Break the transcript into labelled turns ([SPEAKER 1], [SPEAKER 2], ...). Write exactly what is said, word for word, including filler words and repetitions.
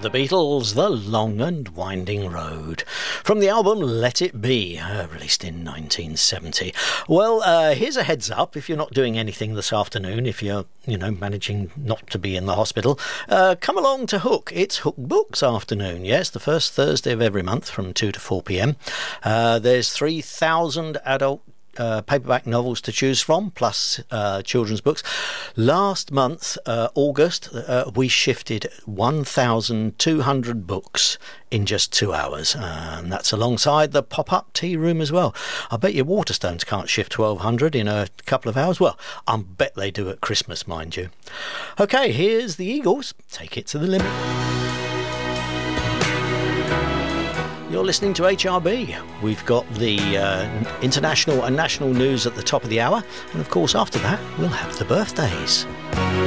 [SPEAKER 1] The Beatles, The Long and Winding Road. From the album Let It Be, uh, released in nineteen seventy. Well, uh, here's a heads up. If you're not doing anything this afternoon, if you're, you know, managing not to be in the hospital, uh, come along to Hook. It's Hook Books afternoon, yes, the first Thursday of every month from two to four p.m. Uh, there's three thousand adult Uh, paperback novels to choose from, plus uh, children's books. Last month, uh, August, uh, we shifted one thousand two hundred books in just two hours. Uh, and that's alongside the pop-up tea room as well. I bet your Waterstones can't shift twelve hundred in a couple of hours. Well, I bet they do at Christmas, mind you. Okay, here's the Eagles. Take it to the limit. You're listening to H R B. We've got the uh, international and national news at the top of the hour. And of course, after that, we'll have the birthdays.